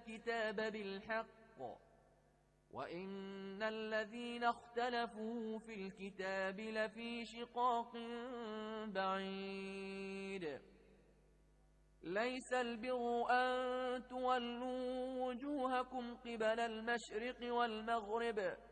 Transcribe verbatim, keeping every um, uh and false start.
الكتاب بالحق وإن الذين اختلفوا في الكتاب لفي شقاق بعيد. ليس البر أن تولوا وجوهكم قبل المشرق والمغرب